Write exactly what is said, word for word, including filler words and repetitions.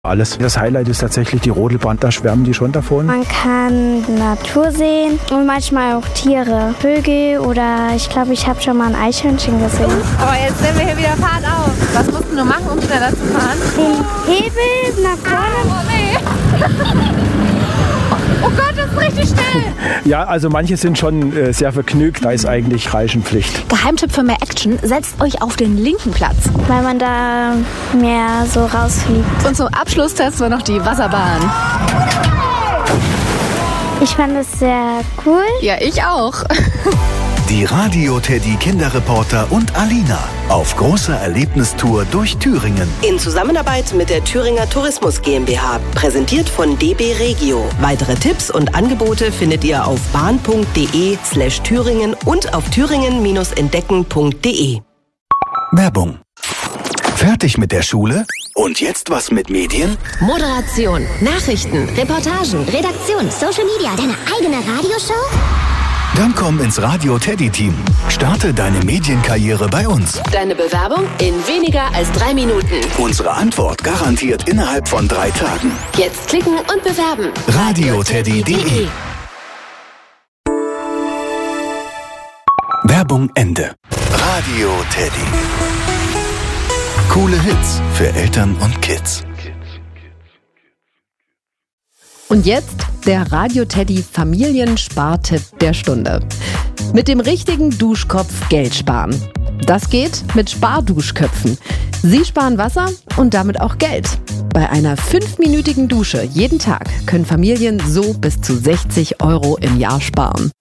Alles. Das Highlight ist tatsächlich die Rodelbahn, da schwärmen die schon davon. Man kann Natur sehen und manchmal auch Tiere, Vögel oder ich glaube, ich habe schon mal ein Eichhörnchen gesehen. Oh, jetzt nehmen wir hier wieder Fahrt auf. Was musst du machen, um schneller zu fahren? Den Hebel nach vorne. Oh, nee. Oh Gott, das ist richtig schnell. Ja, also manche sind schon äh, sehr vergnügt, da ist eigentlich Reichenpflicht. Geheimtipp für mehr Action, setzt euch auf den linken Platz. Weil man da mehr so rausfliegt. Und zum Abschluss testen wir noch die Wasserbahn. Ich fand es sehr cool. Ja, ich auch. Die Radio Teddy Kinderreporter und Alina auf großer Erlebnistour durch Thüringen. In Zusammenarbeit mit der Thüringer Tourismus GmbH. Präsentiert von D B Regio. Weitere Tipps und Angebote findet ihr auf bahn.de slash Thüringen und auf thüringen-entdecken punkt de. Werbung. Fertig mit der Schule? Und jetzt was mit Medien? Moderation, Nachrichten, Reportagen, Redaktion, Social Media, deine eigene Radioshow? Dann komm ins Radio Teddy Team. Starte deine Medienkarriere bei uns. Deine Bewerbung in weniger als drei Minuten. Unsere Antwort garantiert innerhalb von drei Tagen. Jetzt klicken und bewerben. radio teddy punkt de. Werbung Ende. Radio Teddy. Coole Hits für Eltern und Kids. Und jetzt der Radio Teddy Familienspartipp der Stunde. Mit dem richtigen Duschkopf Geld sparen. Das geht mit Sparduschköpfen. Sie sparen Wasser und damit auch Geld. Bei einer fünfminütigen Dusche jeden Tag können Familien so bis zu sechzig Euro im Jahr sparen.